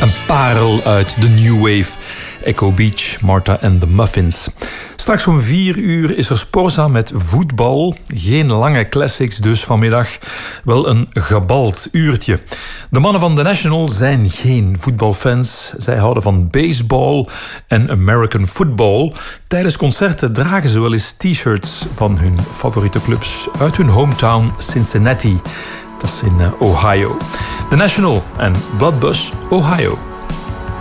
Een parel uit de New Wave. Echo Beach, Martha and the Muffins. Straks om 4 uur is er Sporza met voetbal. Geen lange classics dus vanmiddag. Wel een gebald uurtje. De mannen van The National zijn geen voetbalfans. Zij houden van baseball en American football. Tijdens concerten dragen ze wel eens t-shirts van hun favoriete clubs uit hun hometown Cincinnati. Dat is in Ohio. The National en Bloodbus, Ohio.